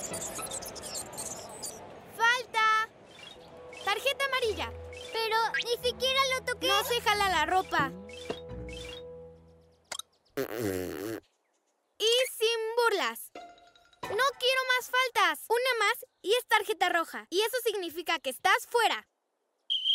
¡Falta! Tarjeta amarilla. Pero ni siquiera lo toqué. No se jala la ropa. Y sin burlas. No quiero más faltas. Una más y es tarjeta roja. Y eso significa que estás fuera.